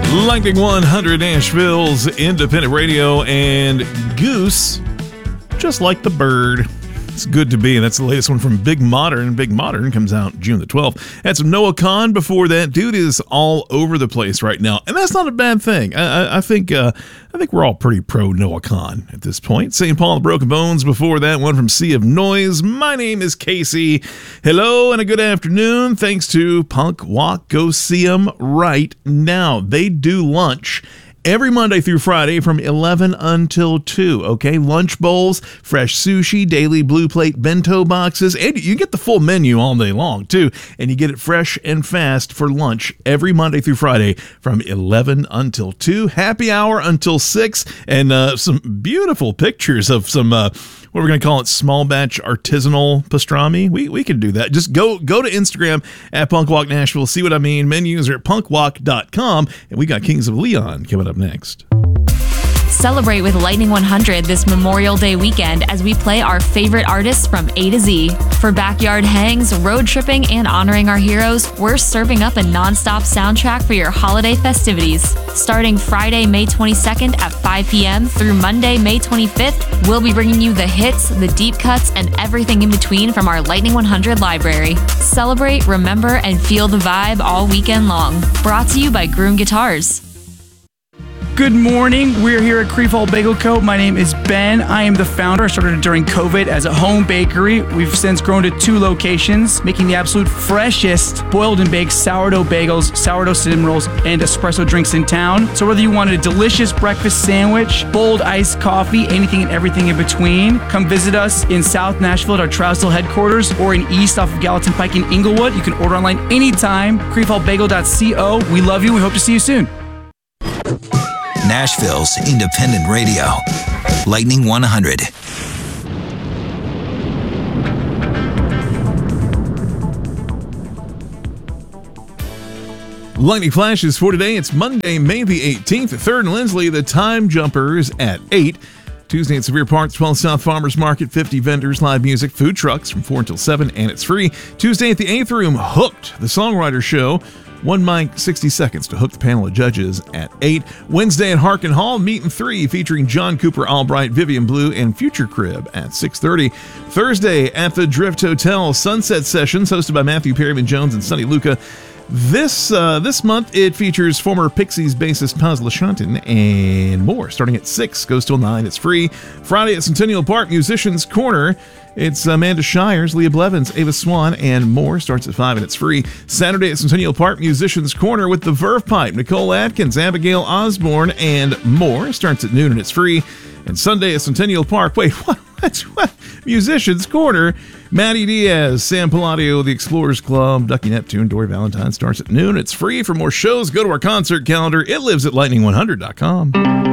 Lightning 100, Nashville's independent radio, and Goose, just like the bird. It's good to be, and that's the latest one from Big Modern. Big Modern comes out June the 12th. Had some Noah Kahan before that. Dude is all over the place right now, and that's not a bad thing. I think we're all pretty pro Noah Kahan at this point. St. Paul and Broken Bones before that, one from Sea of Noise. My name is Casey. Hello and a good afternoon. Thanks to Punk Walk. Go see them right now. They do lunch every Monday through Friday from 11 until 2, okay? Lunch bowls, fresh sushi, daily blue plate bento boxes, and you get the full menu all day long, too. And you get it fresh and fast for lunch every Monday through Friday from 11 until 2. Happy hour until 6, and some beautiful pictures of some, what we're going to call it, small batch artisanal pastrami. We can do that. Just go to Instagram at Punkwalk Nashville. See what I mean. Menus are at punkwalk.com, and we got Kings of Leon coming up next. Celebrate with Lightning 100 this Memorial Day weekend as we play our favorite artists from A to Z. For backyard hangs, road tripping, and honoring our heroes, we're serving up a non-stop soundtrack for your holiday festivities. Starting Friday, May 22nd at 5 p.m. through Monday, May 25th, we'll be bringing you the hits, the deep cuts, and everything in between from our Lightning 100 library. Celebrate, remember, and feel the vibe all weekend long. Brought to you by Groom Guitars. Good morning. We're here at Creefall Bagel Co. My name is Ben. I am the founder. I started during COVID as a home bakery. We've since grown to 2 locations, making the absolute freshest boiled and baked sourdough bagels, sourdough cinnamon rolls, and espresso drinks in town. So whether you wanted a delicious breakfast sandwich, bold iced coffee, anything and everything in between, come visit us in South Nashville at our Trousdale headquarters or in East off of Gallatin Pike in Inglewood. You can order online anytime. creefallbagel.co. We love you. We hope to see you soon. Nashville's independent radio, Lightning 100. Lightning Flashes for today. It's Monday, May the 18th. 3rd and Lindsley, the Time Jumpers at 8. Tuesday at Sevier Park, 12 South Farmers Market, 50 vendors, live music, food trucks from 4 until 7, and it's free. Tuesday at the 8th Room, Hooked, the Songwriter Show. 1 mic, 60 seconds to hook the panel of judges at 8. Wednesday at Harkin Hall, Meet and 3, featuring John Cooper Albright, Vivian Blue, and Future Crib at 6:30. Thursday at the Drift Hotel, Sunset Sessions, hosted by Matthew Perryman-Jones and Sonny Luca. This month, it features former Pixies bassist Paz LaChantin and more. Starting at 6, goes till 9. It's free. Friday at Centennial Park, Musicians Corner. It's Amanda Shires, Leah Blevins, Ava Swan, and more. Starts at 5 and it's free. Saturday at Centennial Park, Musicians Corner with the Verve Pipe, Nicole Atkins, Abigail Osborne, and more. Starts at noon and it's free. And Sunday at Centennial Park, wait, what? Musicians Corner, Matty Diaz, Sam Palladio, The Explorers Club, Ducky Neptune, Dory Valentine. Starts at noon. It's free. For more shows, go to our concert calendar. It lives at lightning100.com.